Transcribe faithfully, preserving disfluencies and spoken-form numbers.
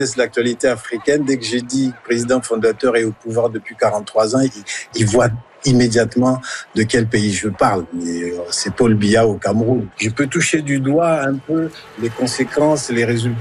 l'actualité africaine, dès que j'ai dit président fondateur et au pouvoir depuis quarante-trois ans, il, il voit immédiatement de quel pays je parle. C'est Paul Biya au Cameroun. Je peux toucher du doigt un peu les conséquences, les résultats